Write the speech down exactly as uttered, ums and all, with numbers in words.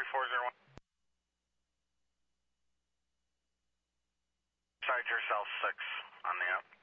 four zero one. Side yourself six on the app.